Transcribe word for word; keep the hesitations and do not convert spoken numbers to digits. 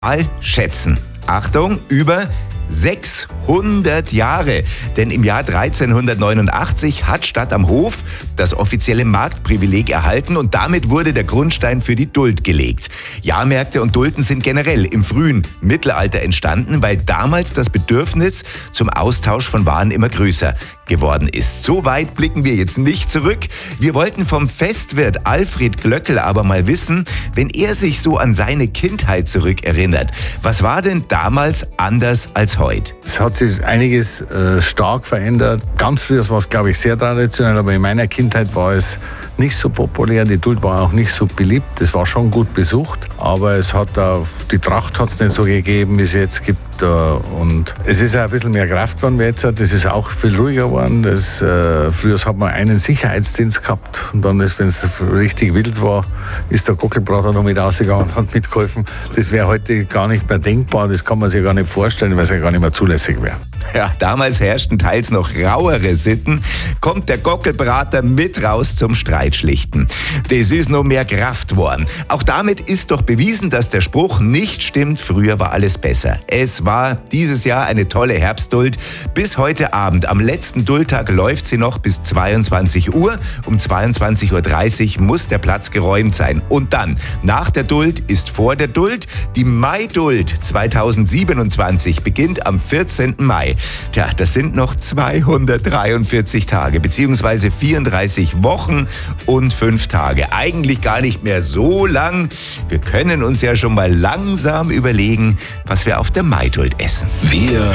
Mal schätzen. Achtung, über sechshundert Jahre. Denn im Jahr dreizehnhundertneunundachtzig hat Stadt am Hof das offizielle Marktprivileg erhalten und damit wurde der Grundstein für die Duld gelegt. Jahrmärkte und Dulden sind generell im frühen Mittelalter entstanden, weil damals das Bedürfnis zum Austausch von Waren immer größer geworden ist. So weit blicken wir jetzt nicht zurück. Wir wollten vom Festwirt Alfred Glöckel aber mal wissen, wenn er sich so an seine Kindheit zurückerinnert, was war denn damals anders als heute? Es hat sich einiges äh, stark verändert. Ganz früher war es, glaube ich, sehr traditionell, aber in meiner Kindheit war es nicht so populär. Die Duld war auch nicht so beliebt. Es war schon gut besucht, aber es hat auch, die Tracht hat es nicht so gegeben, wie es jetzt gibt. Und es ist auch ein bisschen mehr Kraft geworden wie jetzt. Das ist auch viel ruhiger geworden. Das, äh, früher hat man einen Sicherheitsdienst gehabt und dann, wenn es richtig wild war, ist der Gockelbrater noch mit rausgegangen und hat mitgeholfen. Das wäre heute gar nicht mehr denkbar. Das kann man sich gar nicht vorstellen, weil es ja gar nicht mehr zulässig wäre. Ja, damals herrschten teils noch rauere Sitten. Kommt der Gockelbrater mit raus zum Streitschlichten. Das ist noch mehr Kraft worden. Auch damit ist doch bewiesen, dass der Spruch nicht stimmt, früher war alles besser. Es war dieses Jahr eine tolle Herbstduld. Bis heute Abend, am letzten Duldtag, läuft sie noch bis zweiundzwanzig Uhr. Um zweiundzwanzig Uhr dreißig muss der Platz geräumt sein. Und dann, nach der Duld ist vor der Duld. Die Mai-Duld zweitausendsiebenundzwanzig beginnt am vierzehnten Mai. Tja, das sind noch zweihundertdreiundvierzig Tage, beziehungsweise vierunddreißig Wochen und fünf Tage. Eigentlich gar nicht mehr so lang. Wir können uns ja schon mal langsam überlegen, was wir auf der Mai-Duld essen. Wir